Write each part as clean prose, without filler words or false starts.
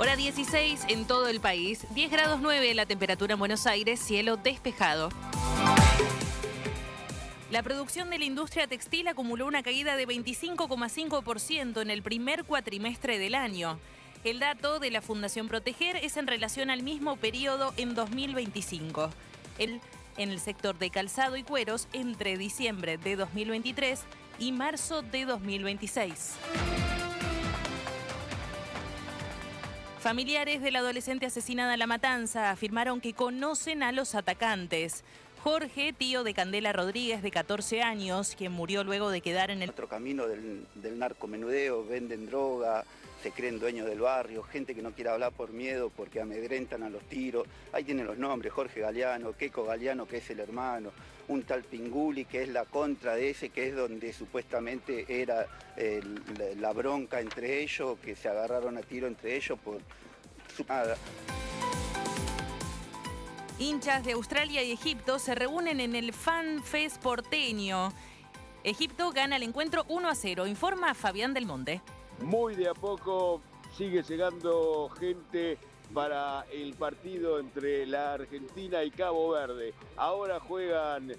Hora 16 en todo el país, 10 grados 9 la temperatura en Buenos Aires, cielo despejado. La producción de la industria textil acumuló una caída de 25,5% en el primer cuatrimestre del año. El dato de la Fundación Proteger es en relación al mismo periodo en 2025. En el sector de calzado y cueros entre diciembre de 2023 y marzo de 2026. Familiares del adolescente asesinada en La Matanza afirmaron que conocen a los atacantes. Jorge, tío de Candela Rodríguez, de 14 años, quien murió luego de quedar en el... Otro camino del narcomenudeo, venden droga, se creen dueños del barrio, gente que no quiere hablar por miedo porque amedrentan a los tiros. Ahí tienen los nombres, Jorge Galeano, Keco Galeano, que es el hermano, un tal Pinguli, que es la contra de ese, que es donde supuestamente era la bronca entre ellos, que se agarraron a tiro entre ellos por su nada. Hinchas de Australia y Egipto se reúnen en el Fan Fest porteño. Egipto gana el encuentro 1-0, informa Fabián Del Monte. Muy de a poco sigue llegando gente para el partido entre la Argentina y Cabo Verde. Ahora juegan...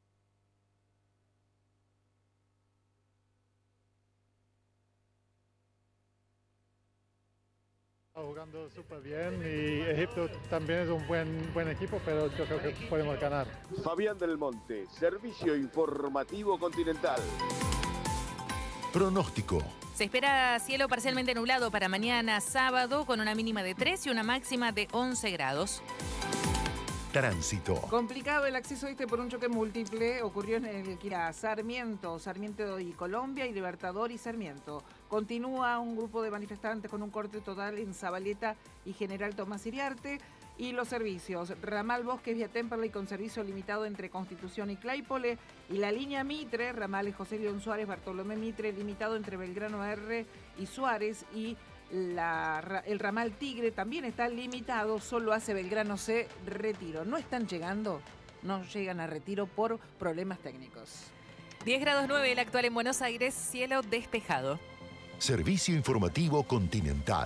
Jugando súper bien y Egipto también es un buen equipo, pero yo creo que podemos ganar. Fabián Del Monte, Servicio Informativo Continental. Pronóstico. Se espera cielo parcialmente nublado para mañana sábado con una mínima de 3 y una máxima de 11 grados. Tránsito. Complicado el acceso por un choque múltiple. Ocurrió en el que era Sarmiento y Colombia y Libertador y Sarmiento. Continúa un grupo de manifestantes con un corte total en Zabaleta y General Tomás Iriarte. Y los servicios, ramal Bosques vía Temperley con servicio limitado entre Constitución y Claypole, y la línea Mitre, ramales José León Suárez, Bartolomé Mitre, limitado entre Belgrano R y Suárez, y el ramal Tigre también está limitado, solo hace Belgrano C, Retiro. No están llegando, no llegan a Retiro por problemas técnicos. 10 grados 9 el actual en Buenos Aires, cielo despejado. Servicio Informativo Continental.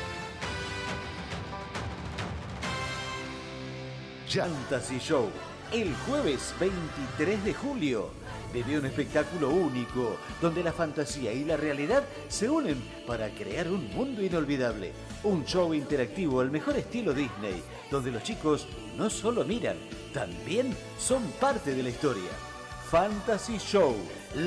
Fantasy Show, el jueves 23 de julio. Vive un espectáculo único, donde la fantasía y la realidad se unen para crear un mundo inolvidable. Un show interactivo al mejor estilo Disney, donde los chicos no solo miran, también son parte de la historia. Fantasy Show.